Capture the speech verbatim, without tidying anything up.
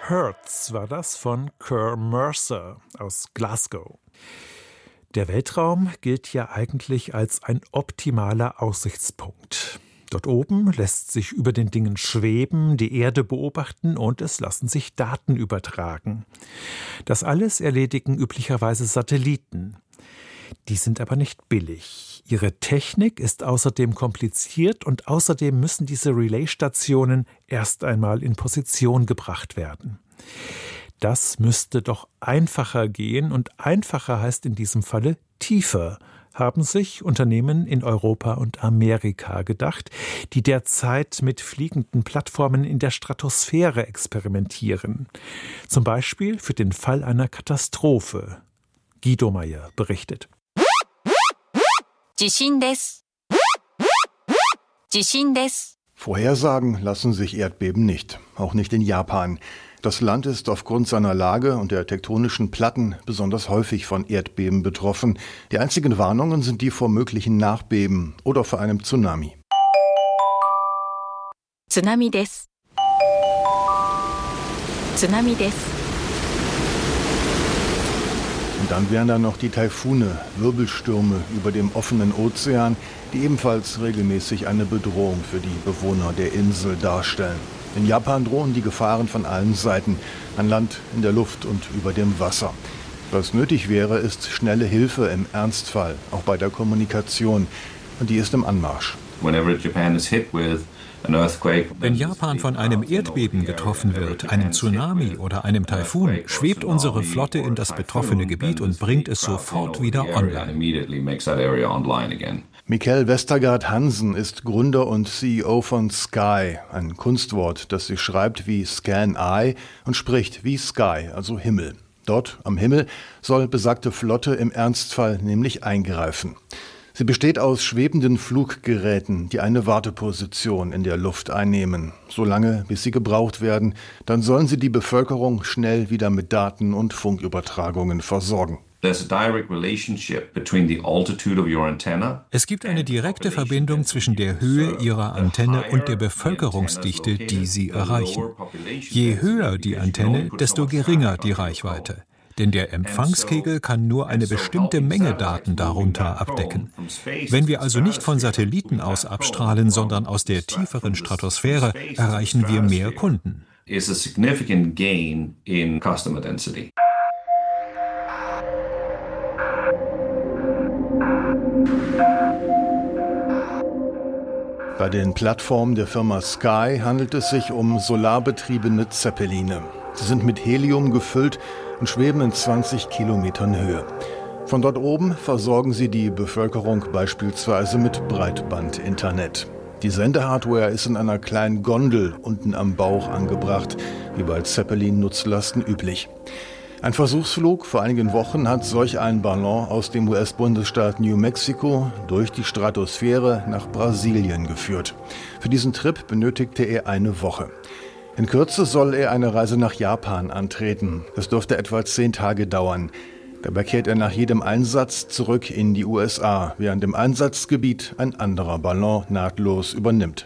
Hurts war das von Kerr Mercer aus Glasgow. Der Weltraum gilt ja eigentlich als ein optimaler Aussichtspunkt. Dort oben lässt sich über den Dingen schweben, die Erde beobachten und es lassen sich Daten übertragen. Das alles erledigen üblicherweise Satelliten. Die sind aber nicht billig. Ihre Technik ist außerdem kompliziert und außerdem müssen diese Relaisstationen erst einmal in Position gebracht werden. Das müsste doch einfacher gehen und einfacher heißt in diesem Falle tiefer, haben sich Unternehmen in Europa und Amerika gedacht, die derzeit mit fliegenden Plattformen in der Stratosphäre experimentieren. Zum Beispiel für den Fall einer Katastrophe. Guido Meyer berichtet. Vorhersagen lassen sich Erdbeben nicht, auch nicht in Japan. Das Land ist aufgrund seiner Lage und der tektonischen Platten besonders häufig von Erdbeben betroffen. Die einzigen Warnungen sind die vor möglichen Nachbeben oder vor einem Tsunami. Tsunami desu. Tsunami desu. Und dann wären da noch die Taifune, Wirbelstürme über dem offenen Ozean, die ebenfalls regelmäßig eine Bedrohung für die Bewohner der Insel darstellen. In Japan drohen die Gefahren von allen Seiten, an Land, in der Luft und über dem Wasser. Was nötig wäre, ist schnelle Hilfe im Ernstfall, auch bei der Kommunikation. Und die ist im Anmarsch. Wenn Japan von einem Erdbeben getroffen wird, einem Tsunami oder einem Taifun, schwebt unsere Flotte in das betroffene Gebiet und bringt es sofort wieder online. Mikkel Vestergaard Hansen ist Gründer und C E O von Sky, ein Kunstwort, das sich schreibt wie Scan Eye und spricht wie Sky, also Himmel. Dort, am Himmel, soll besagte Flotte im Ernstfall nämlich eingreifen. Sie besteht aus schwebenden Fluggeräten, die eine Warteposition in der Luft einnehmen. Solange, bis sie gebraucht werden, dann sollen sie die Bevölkerung schnell wieder mit Daten und Funkübertragungen versorgen. Es gibt eine direkte Verbindung zwischen der Höhe Ihrer Antenne und der Bevölkerungsdichte, die Sie erreichen. Je höher die Antenne, desto geringer die Reichweite. Denn der Empfangskegel kann nur eine bestimmte Menge Daten darunter abdecken. Wenn wir also nicht von Satelliten aus abstrahlen, sondern aus der tieferen Stratosphäre, erreichen wir mehr Kunden. Bei den Plattformen der Firma Sky handelt es sich um solarbetriebene Zeppeline. Sie sind mit Helium gefüllt und schweben in zwanzig Kilometern Höhe. Von dort oben versorgen sie die Bevölkerung beispielsweise mit Breitbandinternet. Die Sendehardware ist in einer kleinen Gondel unten am Bauch angebracht, wie bei Zeppelin-Nutzlasten üblich. Ein Versuchsflug vor einigen Wochen hat solch einen Ballon aus dem U S-Bundesstaat New Mexico durch die Stratosphäre nach Brasilien geführt. Für diesen Trip benötigte er eine Woche. In Kürze soll er eine Reise nach Japan antreten. Das dürfte etwa zehn Tage dauern. Dabei kehrt er nach jedem Einsatz zurück in die U S A, während im Einsatzgebiet ein anderer Ballon nahtlos übernimmt.